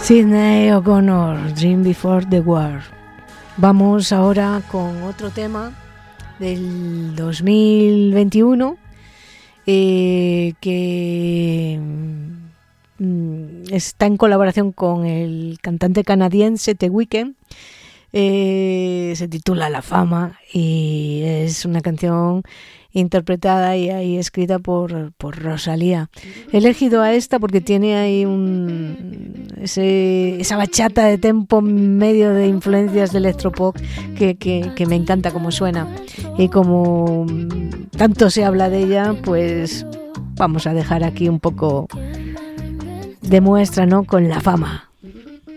Sinéad O'Connor, Dream Before the War. Vamos ahora con otro tema del 2021 que está en colaboración con el cantante canadiense The Weeknd. Se titula La Fama y es una canción interpretada y escrita por Rosalía. He elegido a esta porque tiene ahí esa bachata de tempo medio de influencias de electropop que me encanta como suena, y como tanto se habla de ella, pues vamos a dejar aquí un poco de muestra, ¿no?, con La Fama.